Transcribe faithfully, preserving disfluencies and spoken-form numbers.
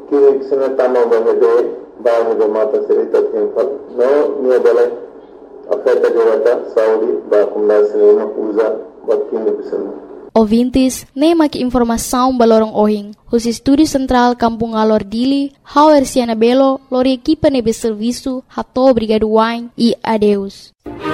Kini kisah tama bahade bahan mata cerita infal no niya balai afeta jawata Saudi ba kumna sinema uza bakini bisana. Ouvintes, nem aqui informação balorong ohing. Os estúdios central Kampung Alor Dili, Hauer Siana Belo, lori equipa nebe serviço, hato obrigado wine e adeus.